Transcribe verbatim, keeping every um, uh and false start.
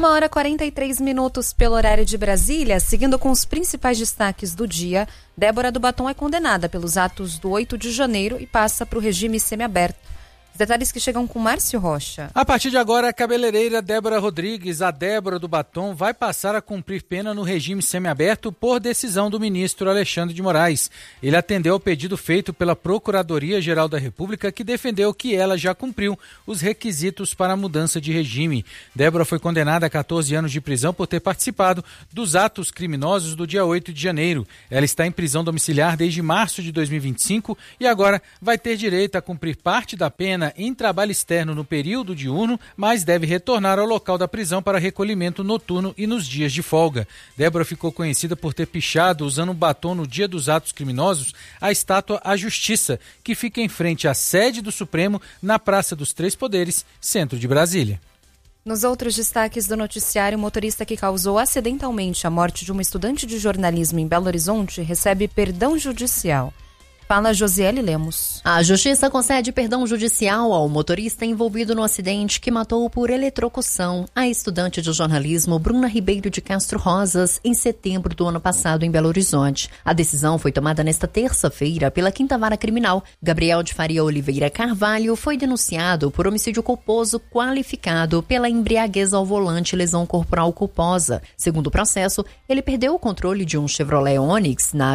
Uma hora e quarenta e três minutos pelo horário de Brasília. Seguindo com os principais destaques do dia, Débora do Batom é condenada pelos atos do oito de janeiro e passa para o regime semiaberto. Os detalhes que chegam com Márcio Rocha. A partir de agora, a cabeleireira Débora Rodrigues, a Débora do Batom, vai passar a cumprir pena no regime semiaberto por decisão do ministro Alexandre de Moraes. Ele atendeu ao pedido feito pela Procuradoria-Geral da República, que defendeu que ela já cumpriu os requisitos para a mudança de regime. Débora foi condenada a catorze anos de prisão por ter participado dos atos criminosos do dia oito de janeiro. Ela está em prisão domiciliar desde março de dois mil e vinte e cinco e agora vai ter direito a cumprir parte da pena em trabalho externo no período diurno, mas deve retornar ao local da prisão para recolhimento noturno e nos dias de folga. Débora ficou conhecida por ter pichado, usando um batom no dia dos atos criminosos, a estátua à Justiça, que fica em frente à sede do Supremo, na Praça dos Três Poderes, centro de Brasília. Nos outros destaques do noticiário, o motorista que causou acidentalmente a morte de uma estudante de jornalismo em Belo Horizonte recebe perdão judicial. Fala Josiele Lemos. A Justiça concede perdão judicial ao motorista envolvido no acidente que matou por eletrocução a estudante de jornalismo Bruna Ribeiro de Castro Rosas em setembro do ano passado em Belo Horizonte. A decisão foi tomada nesta terça-feira pela Quinta Vara Criminal. Gabriel de Faria Oliveira Carvalho foi denunciado por homicídio culposo qualificado pela embriaguez ao volante e lesão corporal culposa. Segundo o processo, ele perdeu o controle de um Chevrolet Onix na